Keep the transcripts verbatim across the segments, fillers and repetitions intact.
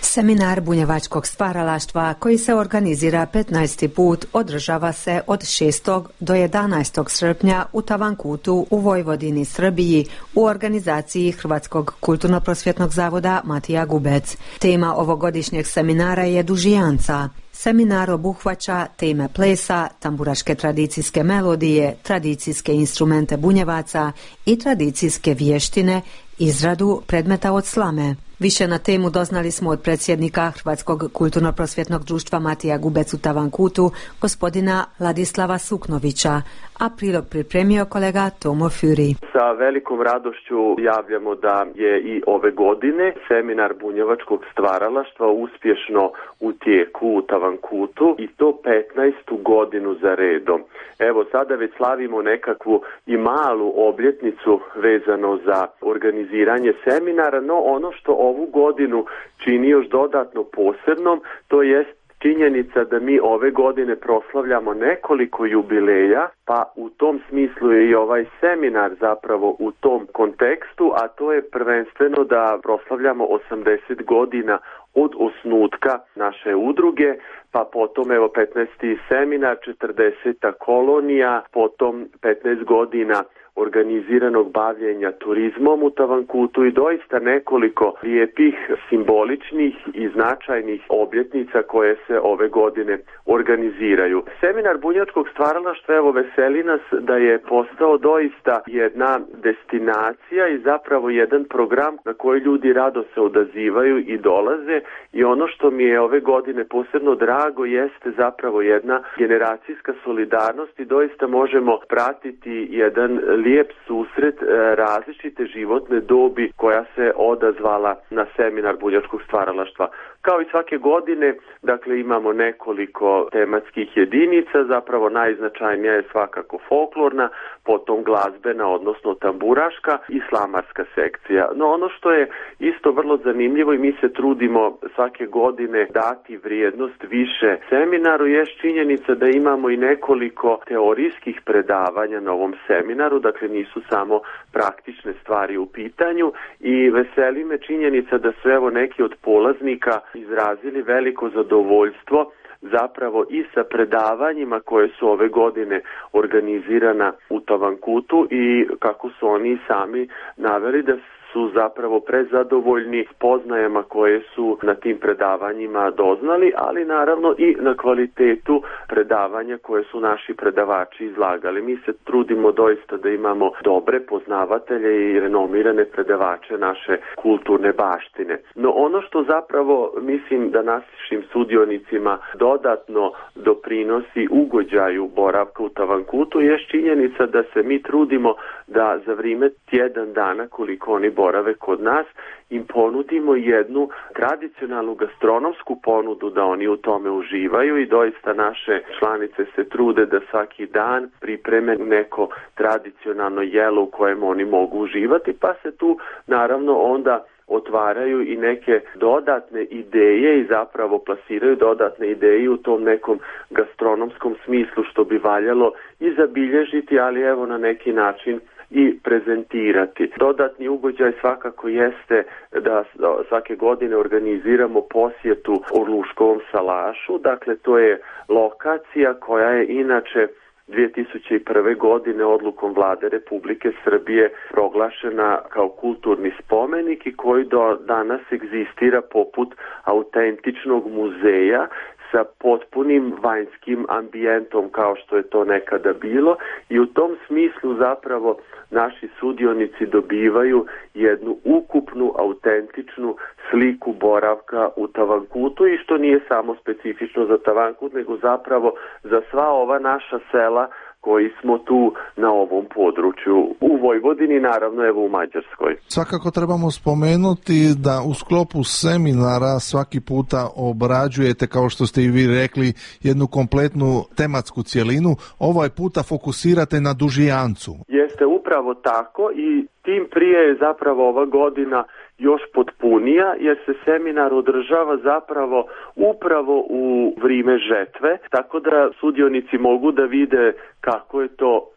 Seminar bunjevačkog stvaralaštva koji se organizira petnaesti put održava se od šestog do jedanaestog srpnja u Tavankutu u Vojvodini, Srbiji u organizaciji Hrvatskog kulturno-prosvjetnog zavoda Matija Gubec. Tema ovogodišnjeg seminara je Dužijanca. Seminar obuhvaća teme plesa, tamburaške tradicijske melodije, tradicijske instrumente bunjevaca i tradicijske vještine, izradu predmeta od slame. Više na temu doznali smo od predsjednika Hrvatskog kulturno-prosvjetnog društva Matija Gubec u Tavankutu, gospodina Ladislava Suknovića, a prilog pripremio kolega Tomo Furi. Sa velikom radošću javljamo da je i ove godine seminar bunjevačkog stvaralaštva uspješno u tijeku u Tavankutu i to petnaestu godinu za redom. Evo sada već slavimo nekakvu i malu obljetnicu vezano za organiziranje seminara, no ono što ovu godinu čini još dodatno posebnom, to jest činjenica da mi ove godine proslavljamo nekoliko jubileja, pa u tom smislu je i ovaj seminar zapravo u tom kontekstu, a to je prvenstveno da proslavljamo osamdeset godina od osnutka naše udruge, pa potom evo petnaesti seminar, četrdeseta kolonija, potom petnaest godina organiziranog bavljenja turizmom u Tavankutu i doista nekoliko lijepih, simboličnih i značajnih obljetnica koje se ove godine organiziraju. Seminar bunjevačkog stvaralaštva, evo veseli nas da je postao doista jedna destinacija i zapravo jedan program na koji ljudi rado se odazivaju i dolaze, i ono što mi je ove godine posebno drago jeste zapravo jedna generacijska solidarnost i doista možemo pratiti jedan lijep susret različite životne dobi koja se odazvala na seminar bunjevačkog stvaralaštva. Kao i svake godine, dakle, imamo nekoliko tematskih jedinica, zapravo najznačajnija je svakako folklorna, potom glazbena, odnosno tamburaška i slamarska sekcija. No ono što je isto vrlo zanimljivo i mi se trudimo svake godine dati vrijednost više seminaru je činjenica da imamo i nekoliko teorijskih predavanja na ovom seminaru, dakle nisu samo praktične stvari u pitanju, i veseli me činjenica da su evo neki od polaznika izrazili veliko zadovoljstvo zapravo i sa predavanjima koje su ove godine organizirana u Tavankutu i kako su oni sami naveli da su zapravo prezadovoljni spoznajama koje su na tim predavanjima doznali, ali naravno i na kvalitetu predavanja koje su naši predavači izlagali. Mi se trudimo doista da imamo dobre poznavatelje i renomirane predavače naše kulturne baštine. No ono što zapravo mislim da našim sudionicima dodatno doprinosi ugođaju boravka u Tavankutu je činjenica da se mi trudimo da za vrijeme tjedan dana koliko oni borave kod nas im ponudimo jednu tradicionalnu gastronomsku ponudu da oni u tome uživaju, i doista naše članice se trude da svaki dan pripreme neko tradicionalno jelo u kojem oni mogu uživati, pa se tu naravno onda otvaraju i neke dodatne ideje i zapravo plasiraju dodatne ideje u tom nekom gastronomskom smislu što bi valjalo i zabilježiti, ali evo na neki način i prezentirati. Dodatni ugođaj svakako jeste da svake godine organiziramo posjetu Orluškovom salašu, dakle to je lokacija koja je inače dvije tisuće prve. godine odlukom Vlade Republike Srbije proglašena kao kulturni spomenik i koji do danas egzistira poput autentičnog muzeja sa potpunim vanjskim ambijentom kao što je to nekada bilo, i u tom smislu zapravo naši sudionici dobivaju jednu ukupnu, autentičnu sliku boravka u Tavankutu, i što nije samo specifično za Tavankut, nego zapravo za sva ova naša sela koji smo tu na ovom području u Vojvodini, naravno evo u Mađarskoj. Svakako trebamo spomenuti da u sklopu seminara svaki puta obrađujete, kao što ste i vi rekli, jednu kompletnu tematsku cjelinu. Ovaj puta fokusirate na Dužijancu. Jeste upravo tako, i tim prije je zapravo ova godina još potpunija, jer se seminar održava zapravo upravo u vrijeme žetve, tako da sudionici mogu da vide kako je to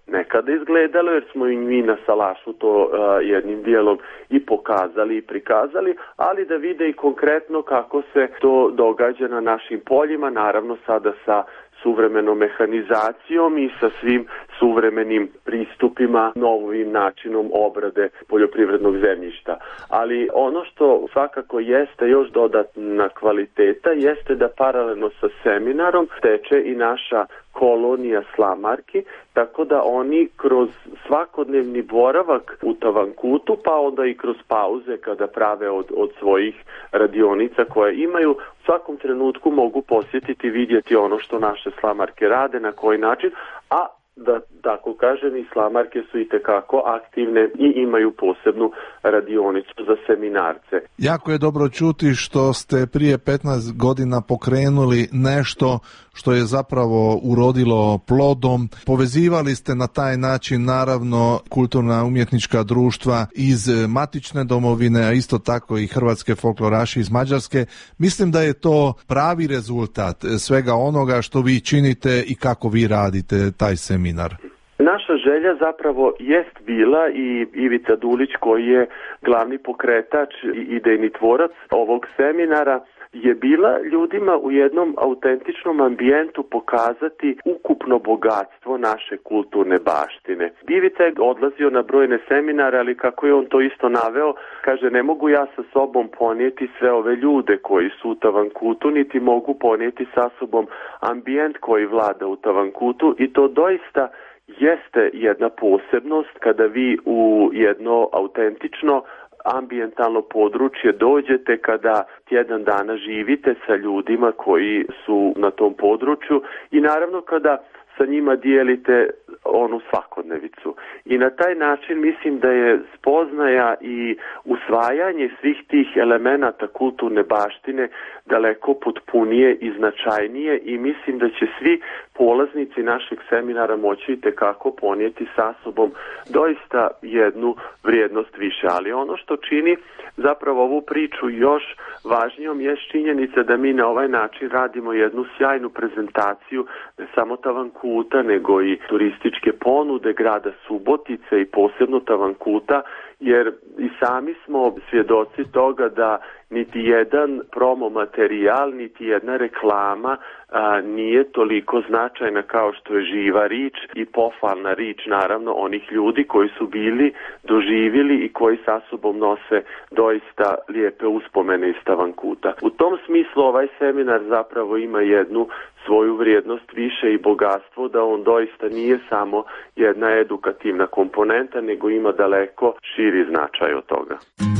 nekada izgledalo, jer smo i mi na Salašu to uh, jednim dijelom i pokazali i prikazali, ali da vide i konkretno kako se to događa na našim poljima, naravno sada sa suvremenom mehanizacijom i sa svim suvremenim pristupima, novim načinom obrade poljoprivrednog zemljišta. Ali ono što svakako jeste još dodatna kvaliteta jeste da paralelno sa seminarom teče i naša kolonija slamarki, tako da oni kroz svakodnevni boravak u Tavankutu, pa onda i kroz pauze kada prave od, od svojih radionica koje imaju, u svakom trenutku mogu posjetiti, vidjeti ono što naše slamarke rade, na koji način, a da tako kažem i slamarke su itekako aktivne i imaju posebnu radionicu za seminarce. Jako je dobro čuti što ste prije petnaest godina pokrenuli nešto što je zapravo urodilo plodom. Povezivali ste na taj način naravno kulturna umjetnička društva iz matične domovine, a isto tako i hrvatske folkloraši iz Mađarske. Mislim da je to pravi rezultat svega onoga što vi činite i kako vi radite taj seminar. Naša želja zapravo jest bila i Ivica Dulić, koji je glavni pokretač i idejni tvorac ovog seminara, je bila ljudima u jednom autentičnom ambijentu pokazati ukupno bogatstvo naše kulturne baštine. Ivica je odlazio na brojne seminare, ali kako je on to isto naveo, kaže, ne mogu ja sa sobom ponijeti sve ove ljude koji su u Tavankutu, niti mogu ponijeti sa sobom ambijent koji vlada u Tavankutu, i to doista jeste jedna posebnost kada vi u jedno autentično ambijentalno područje dođete, kada tjedan dana živite sa ljudima koji su na tom području i naravno kada sa njima dijelite onu svakodnevicu. I na taj način mislim da je spoznaja i usvajanje svih tih elemenata kulturne baštine daleko potpunije i značajnije, i mislim da će svi polaznici našeg seminara moći itekako ponijeti sa sobom doista jednu vrijednost više. Ali ono što čini zapravo ovu priču još važnijom je činjenica da mi na ovaj način radimo jednu sjajnu prezentaciju ne samo Tavankuta, nego i turističke ponude grada Subotice i posebno Tavankuta, jer i sami smo svjedoci toga da niti jedan promo materijal, niti jedna reklama a, nije toliko značajna kao što je živa rič i pohvalna rič, naravno, onih ljudi koji su bili, doživjeli i koji sa sobom nose doista lijepe uspomene iz Tavankuta. U tom smislu ovaj seminar zapravo ima jednu svoju vrijednost više i bogatstvo, da on doista nije samo jedna edukativna komponenta, nego ima daleko širi značaj od toga.